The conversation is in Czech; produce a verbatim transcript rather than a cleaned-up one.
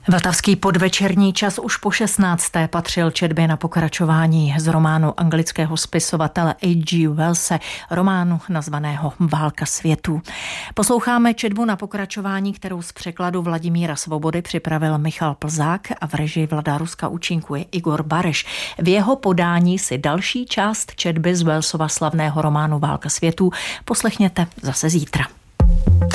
Vltavský podvečerní čas už po šestnácté patřil četbě na pokračování z románu anglického spisovatele H G Wellse, románu nazvaného Válka světů. Posloucháme četbu na pokračování, kterou z překladu Vladimíra Svobody připravil Michal Plzák a v režii Vlada Ruska účinkuje Igor Bareš. V jeho podání si další část četby z Wellsova slavného románu Válka světů poslechněte zase zítra.